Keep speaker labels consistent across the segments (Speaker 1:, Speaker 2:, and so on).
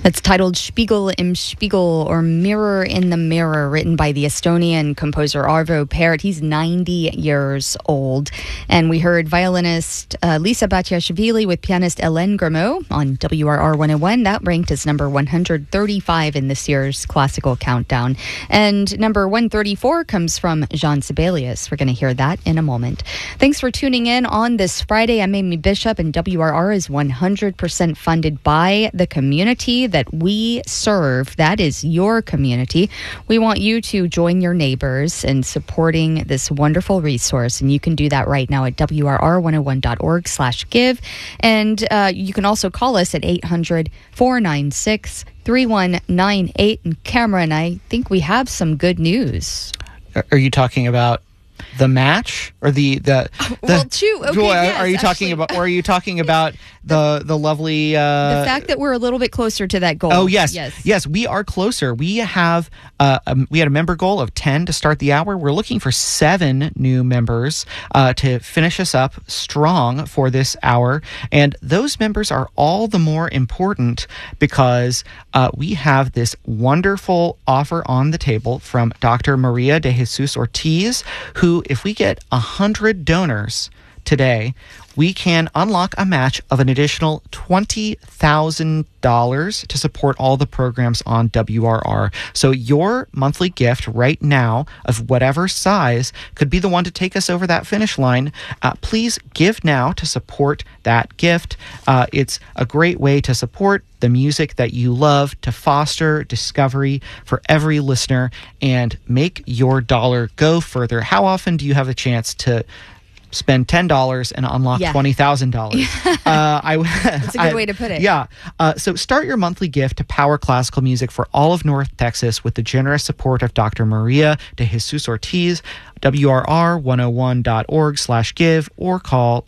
Speaker 1: It's titled Spiegel im Spiegel, or Mirror in the Mirror, written by the Estonian composer Arvo Pärt. He's 90 years old. And we heard violinist Liisa Batiashvili with pianist Hélène Grimaud on WRR 101. That ranked as number 135 in this year's classical countdown. And number 134 comes from Jean Sibelius. We're going to hear that in a moment. Thanks for tuning in on this Friday. I'm Amy Bishop, and WRR is 100% funded by the community that we serve. That is your community. We want you to join your neighbors in supporting this wonderful resource, and you can do that right now at WRR101.org/give. And you can also call us at 800-496-3198. And Cameron, I think we have some good news.
Speaker 2: Are you talking about the match or the
Speaker 1: well, true. Okay, yes,
Speaker 2: are you talking about, or are you talking about the lovely
Speaker 1: the fact that we're a little bit closer to that goal?
Speaker 2: Oh yes, we are closer. We have we had a member goal of 10 to start the hour. We're looking for 7 new members to finish us up strong for this hour, and those members are all the more important because we have this wonderful offer on the table from Dr. Maria de Jesus Ortiz, who, if we get 100 donors today, we can unlock a match of an additional $20,000 to support all the programs on WRR. So your monthly gift right now of whatever size could be the one to take us over that finish line. Please give now to support that gift. It's a great way to support the music that you love, to foster discovery for every listener, and make your dollar go further. How often do you have a chance to spend $10 and unlock $20,000?
Speaker 1: That's a good way to put it.
Speaker 2: Yeah. So start your monthly gift to power classical music for all of North Texas with the generous support of Dr. Maria de Jesus Ortiz. WRR101.org/give or call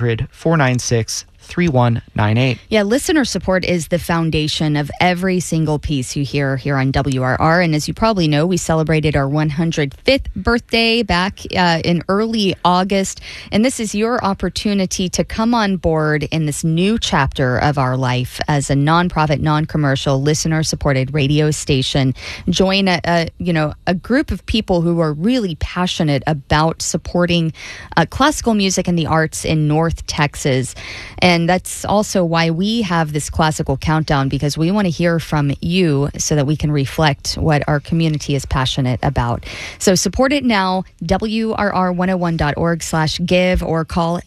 Speaker 2: 800-496-3198.
Speaker 1: Yeah, listener support is the foundation of every single piece you hear here on WRR. And as you probably know, we celebrated our 105th birthday back in early August. And this is your opportunity to come on board in this new chapter of our life as a nonprofit, non-commercial, listener-supported radio station. Join a group of people who are really passionate about supporting classical music and the arts in North Texas. And that's also why we have this classical countdown, because we want to hear from you so that we can reflect what our community is passionate about. So support it now, WRR101.org/give, or call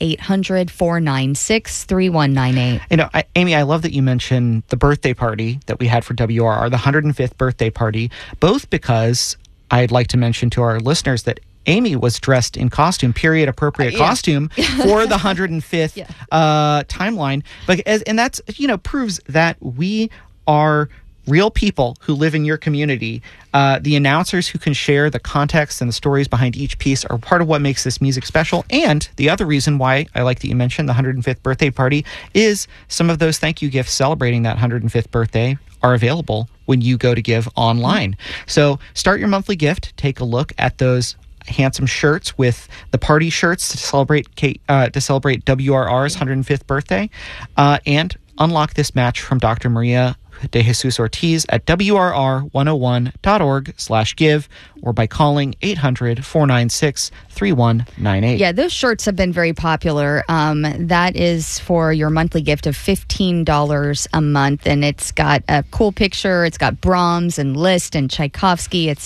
Speaker 1: 800-496-3198.
Speaker 2: You know, Amy, I love that you mentioned the birthday party that we had for WRR, the 105th birthday party, both because I'd like to mention to our listeners that Amy was dressed in costume, period-appropriate costume for the 105th timeline. And that's, proves that we are real people who live in your community. The announcers who can share the context and the stories behind each piece are part of what makes this music special. And the other reason why I like that you mentioned the 105th birthday party is some of those thank you gifts celebrating that 105th birthday are available when you go to give online. So start your monthly gift. Take a look at those handsome shirts with the party shirts to celebrate WRR's 105th birthday, and unlock this match from Dr. Maria de Jesus Ortiz at WRR101.org/give or by calling 800-496-3198.
Speaker 1: Yeah, those shirts have been very popular. That is for your monthly gift of $15 a month, and it's got a cool picture. It's got Brahms and Liszt and Tchaikovsky. It's